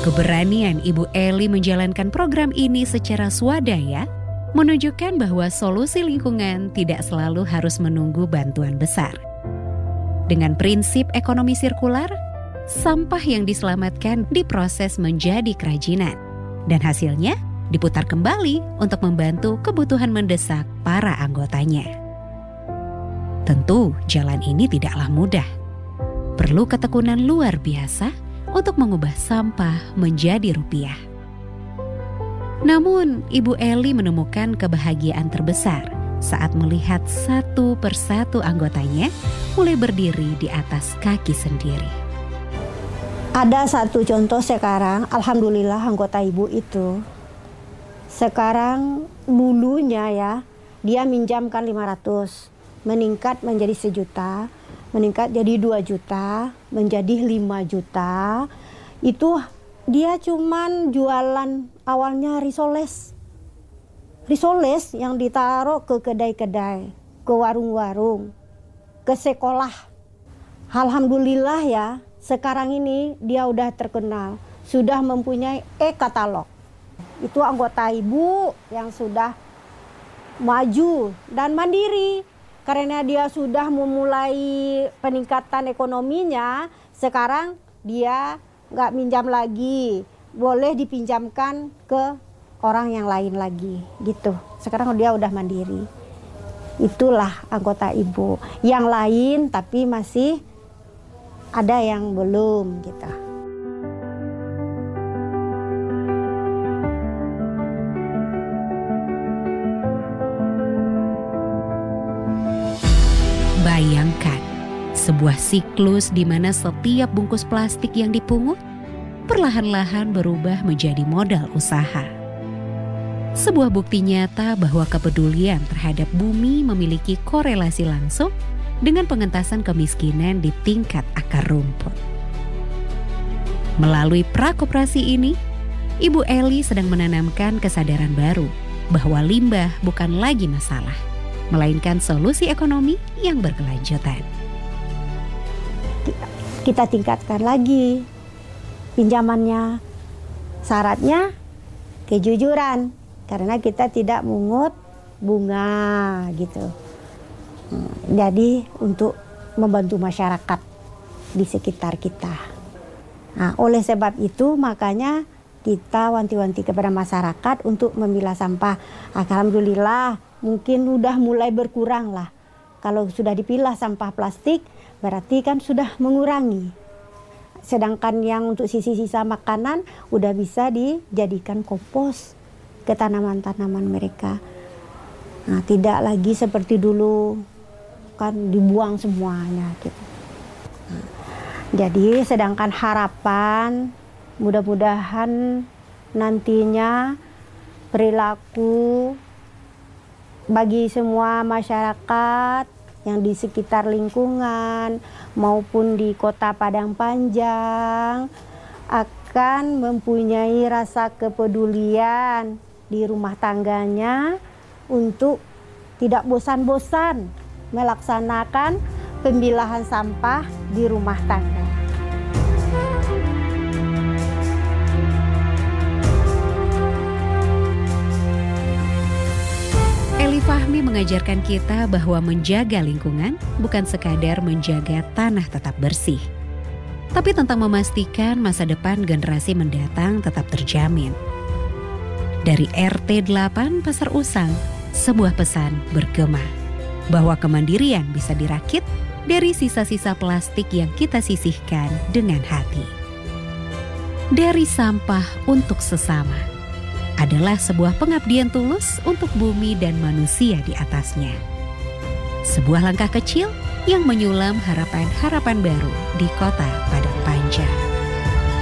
Keberanian Ibu Eli menjalankan program ini secara swadaya menunjukkan bahwa solusi lingkungan tidak selalu harus menunggu bantuan besar. Dengan prinsip ekonomi sirkular, sampah yang diselamatkan diproses menjadi kerajinan dan hasilnya diputar kembali untuk membantu kebutuhan mendesak para anggotanya. Tentu jalan ini tidaklah mudah. Perlu ketekunan luar biasa untuk mengubah sampah menjadi rupiah. Namun, Ibu Eli menemukan kebahagiaan terbesar saat melihat satu persatu anggotanya mulai berdiri di atas kaki sendiri. Ada satu contoh sekarang, alhamdulillah anggota ibu itu. Sekarang dulunya ya, dia minjamkan 500, meningkat menjadi 1 juta, meningkat jadi 2 juta, menjadi 5 juta. Itu dia cuman jualan awalnya risoles. Risoles yang ditaruh ke kedai-kedai, ke warung-warung, ke sekolah. Alhamdulillah ya, sekarang ini dia udah terkenal, sudah mempunyai e-katalog. Itu anggota ibu yang sudah maju dan mandiri. Karena dia sudah memulai peningkatan ekonominya, sekarang dia nggak minjam lagi, boleh dipinjamkan ke orang yang lain lagi, gitu. Sekarang dia udah mandiri. Itulah anggota ibu. Yang lain tapi masih ada yang belum, gitu. Bayangkan, sebuah siklus di mana setiap bungkus plastik yang dipungut perlahan-lahan berubah menjadi modal usaha. Sebuah bukti nyata bahwa kepedulian terhadap bumi memiliki korelasi langsung dengan pengentasan kemiskinan di tingkat akar rumput. Melalui prakoperasi ini, Ibu Eli sedang menanamkan kesadaran baru bahwa limbah bukan lagi masalah, melainkan solusi ekonomi yang berkelanjutan. Kita tingkatkan lagi pinjamannya. Syaratnya kejujuran, karena kita tidak mungut bunga gitu. Jadi untuk membantu masyarakat di sekitar kita. Nah, oleh sebab itu makanya kita wanti-wanti kepada masyarakat untuk memilah sampah. Alhamdulillah mungkin udah mulai berkurang lah. Kalau sudah dipilah sampah plastik, berarti kan sudah mengurangi. Sedangkan yang untuk sisa-sisa makanan udah bisa dijadikan kompos ke tanaman-tanaman mereka. Nah, tidak lagi seperti dulu kan dibuang semuanya gitu. Nah, jadi sedangkan harapan mudah-mudahan nantinya perilaku bagi semua masyarakat yang di sekitar lingkungan maupun di Kota Padang Panjang akan mempunyai rasa kepedulian di rumah tangganya untuk tidak bosan-bosan melaksanakan pemilahan sampah di rumah tangga. Eli Fahmi mengajarkan kita bahwa menjaga lingkungan bukan sekadar menjaga tanah tetap bersih, tapi tentang memastikan masa depan generasi mendatang tetap terjamin. Dari RT 8 Pasar Usang, sebuah pesan bergema bahwa kemandirian bisa dirakit dari sisa-sisa plastik yang kita sisihkan dengan hati. Dari sampah untuk sesama adalah sebuah pengabdian tulus untuk bumi dan manusia di atasnya. Sebuah langkah kecil yang menyulam harapan-harapan baru di Kota Padang Panjang.